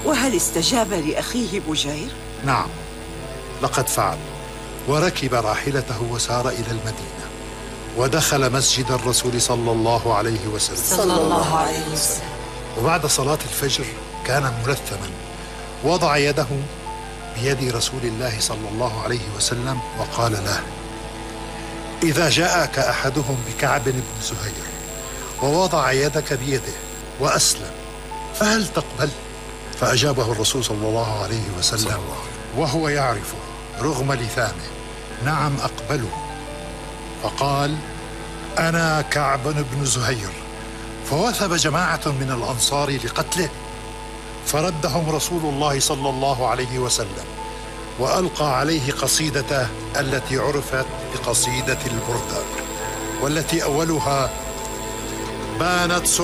وهل استجاب لأخيه بجير؟ نعم، لقد فعل، وركب راحلته وسار إلى المدينة، ودخل مسجد الرسول صلى الله عليه وسلم. وبعد صلاة الفجر كان ملثما، وضع يده بيد رسول الله صلى الله عليه وسلم وقال له: إذا جاءك أحدهم بكعب بن زهير ووضع يدك بيده وأسلم فهل تقبل؟ فأجابه الرسول صلى الله عليه وسلم وهو يعرفه رغم لثامه: نعم أقبله. فقال: أنا كعب بن زهير. فوثب جماعة من الأنصار لقتله، فردهم رسول الله صلى الله عليه وسلم، وألقى عليه قصيدته التي عرفت بقصيدة البردة، والتي أولها: بانت